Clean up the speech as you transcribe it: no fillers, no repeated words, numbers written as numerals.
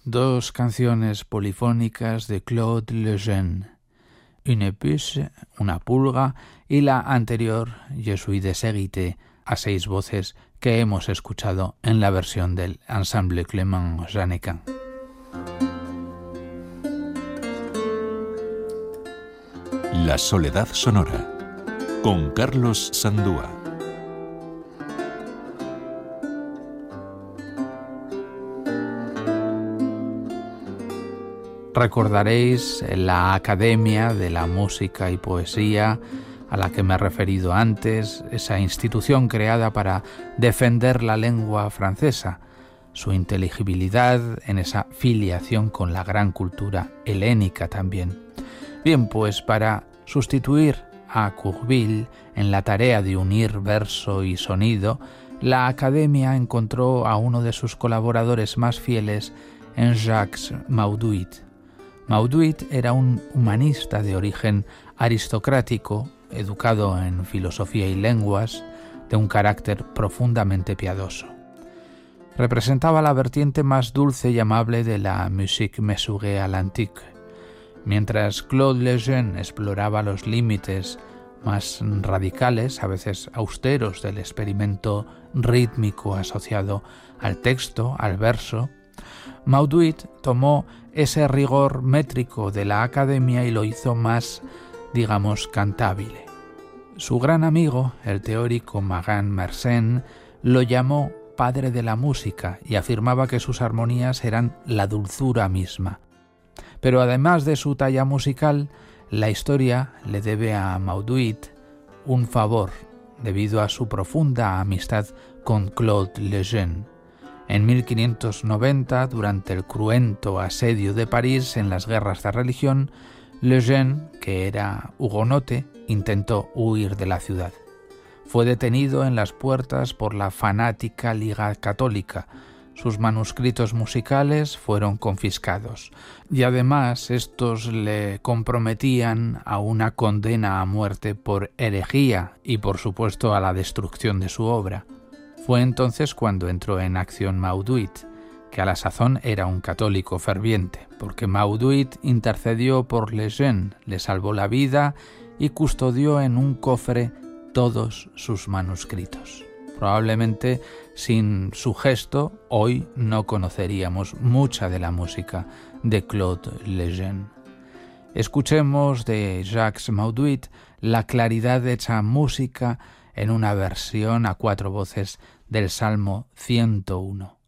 Dos canciones polifónicas de Claude Lejeune, Une puce, una pulga, y la anterior, Je suis déshérité, a 6 voces, que hemos escuchado en la versión del Ensemble Clément Jeannequin. La soledad sonora, con Carlos Sandúa. Recordaréis la Academia de la Música y Poesía a la que me he referido antes, esa institución creada para defender la lengua francesa, su inteligibilidad en esa filiación con la gran cultura helénica también. Bien, pues para sustituir a Courbille en la tarea de unir verso y sonido, la Academia encontró a uno de sus colaboradores más fieles en Jacques Mauduit. Mauduit era un humanista de origen aristocrático, educado en filosofía y lenguas, de un carácter profundamente piadoso. Representaba la vertiente más dulce y amable de la musique mesurée à l'antique, mientras Claude Lejeune exploraba los límites más radicales, a veces austeros, del experimento rítmico asociado al texto, al verso. Mauduit tomó ese rigor métrico de la Academia y lo hizo más, digamos, cantable. Su gran amigo, el teórico Marin Mersenne, lo llamó padre de la música y afirmaba que sus armonías eran la dulzura misma. Pero además de su talla musical, la historia le debe a Mauduit un favor debido a su profunda amistad con Claude Lejeune. En 1590, durante el cruento asedio de París en las guerras de religión, Lejeune, que era hugonote, intentó huir de la ciudad. Fue detenido en las puertas por la fanática Liga Católica. Sus manuscritos musicales fueron confiscados y además estos le comprometían a una condena a muerte por herejía y por supuesto a la destrucción de su obra. Fue entonces cuando entró en acción Mauduit, que a la sazón era un católico ferviente, porque Mauduit intercedió por Lejeune, le salvó la vida y custodió en un cofre todos sus manuscritos. Probablemente sin su gesto hoy no conoceríamos mucha de la música de Claude Lejeune. Escuchemos de Jacques Mauduit la claridad hecha música en una versión a 4 voces del Salmo 101.